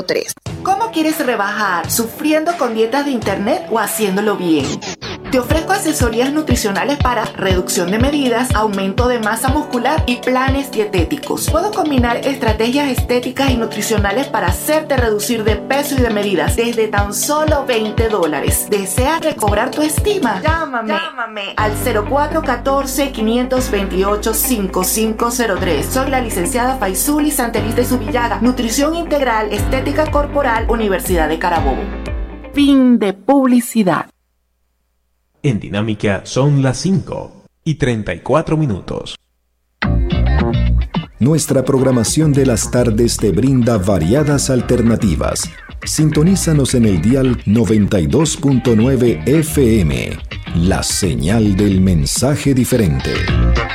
3. ¿Cómo quieres rebajar? ¿Sufriendo con dietas de internet o haciéndolo bien? Te ofrezco asesorías nutricionales para reducción de medidas, aumento de masa muscular y planes dietéticos. Puedo combinar estrategias estéticas y nutricionales para hacerte reducir de peso y de medidas desde tan solo $20. ¿Deseas recobrar tu estima? Llámame al 0414-528-5503. Soy la licenciada Faisuli Santelis de Zubillaga, Nutrición Integral, Estética Corporal, Universidad de Carabobo. Fin de publicidad. En Dinámica son las 5:34. Nuestra programación de las tardes te brinda variadas alternativas. Sintonízanos en el dial 92.9 FM, la señal del mensaje diferente.